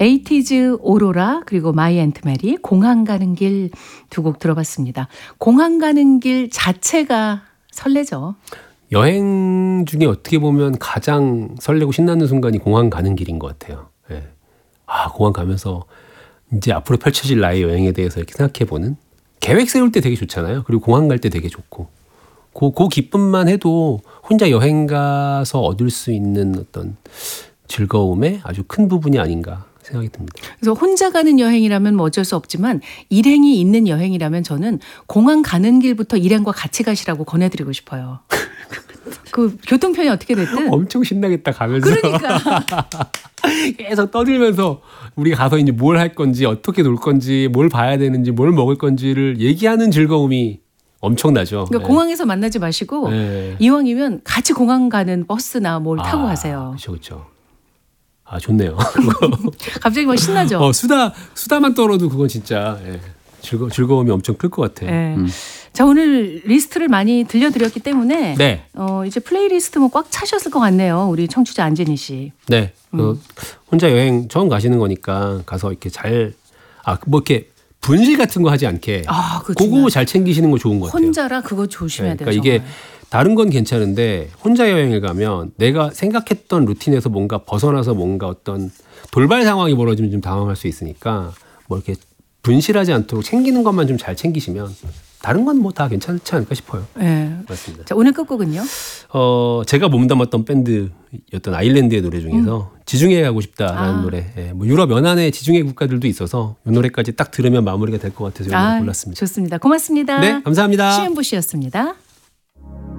에이티즈 오로라 그리고 마이 앤트 메리 공항 가는 길 두 곡 들어봤습니다. 공항 가는 길 자체가 설레죠. 여행 중에 어떻게 보면 가장 설레고 신나는 순간이 공항 가는 길인 것 같아요. 예. 공항 가면서 이제 앞으로 펼쳐질 나의 여행에 대해서 이렇게 생각해보는 계획 세울 때 되게 좋잖아요. 그리고 공항 갈 때 되게 좋고 그 기쁨만 해도 혼자 여행 가서 얻을 수 있는 어떤 즐거움의 아주 큰 부분이 아닌가 생각이 듭니다. 그래서 혼자 가는 여행이라면 뭐 어쩔 수 없지만 일행이 있는 여행이라면 저는 공항 가는 길부터 일행과 같이 가시라고 권해드리고 싶어요. 그 교통편이 어떻게 됐든 엄청 신나겠다 가면서. 그러니까 계속 떠들면서 우리가 가서 이제 뭘 할 건지 어떻게 놀 건지 뭘 봐야 되는지 뭘 먹을 건지를 얘기하는 즐거움이 엄청나죠. 그러니까 공항에서 만나지 마시고 이왕이면 같이 공항 가는 버스나 뭘 타고 가세요. 그렇죠. 좋네요. 갑자기 막 신나죠. 수다만 떨어도 그건 진짜 즐거움이 엄청 클 것 같아요. 자, 오늘 리스트를 많이 들려드렸기 때문에 네. 이제 플레이리스트 뭐 꽉 차셨을 것 같네요. 우리 청취자 안재니 씨. 네. 혼자 여행 처음 가시는 거니까 가서 이렇게 뭐 이렇게 분실 같은 거 하지 않게 그거 잘 챙기시는 거 좋은 것 같아요. 혼자라 그거 조심해야 돼요. 그러니까 이게 다른 건 괜찮은데 혼자 여행을 가면 내가 생각했던 루틴에서 뭔가 벗어나서 뭔가 어떤 돌발 상황이 벌어지면 좀 당황할 수 있으니까 뭐 이렇게 분실하지 않도록 챙기는 것만 좀 잘 챙기시면 다른 건 뭐 다 괜찮지 않을까 싶어요. 네. 맞습니다. 자, 오늘 끝곡은요? 제가 몸담았던 밴드였던 아일랜드의 노래 중에서 지중해 가고 싶다라는 노래. 뭐 유럽 연안에 지중해 국가들도 있어서 이 노래까지 딱 들으면 마무리가 될 것 같아서 이 노래 골랐습니다. 좋습니다. 고맙습니다. 네, 감사합니다. 시은부 씨였습니다.